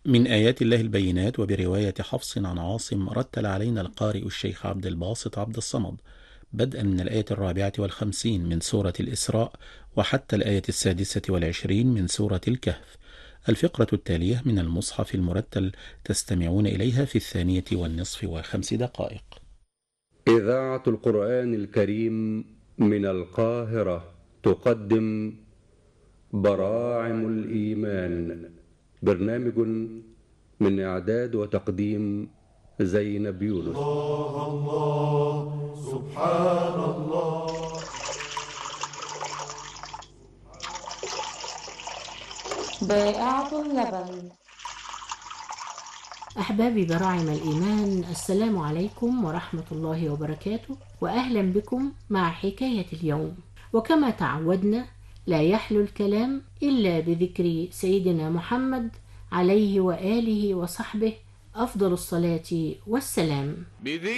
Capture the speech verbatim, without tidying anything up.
من آيات الله البينات. وبرواية حفص عن عاصم رتل علينا القارئ الشيخ عبد الباسط عبد الصمد بدءا من الآية الرابعة والخمسين من سورة الإسراء وحتى الآية السادسة والعشرين من سورة الكهف. الفقرة التالية من المصحف المرتل تستمعون إليها في الثانية والنصف وخمس دقائق. إذاعة القرآن الكريم من القاهرة تقدم براعم الإيمان، برنامج من إعداد وتقديم زينب يونس. الله الله سبحان الله. بائعة اللبن. أحبابي براعم الإيمان، السلام عليكم ورحمة الله وبركاته، وأهلا بكم مع حكاية اليوم. وكما تعودنا لا يحلو الكلام إلا بذكر سيدنا محمد عليه وآله وصحبه أفضل الصلاة والسلام.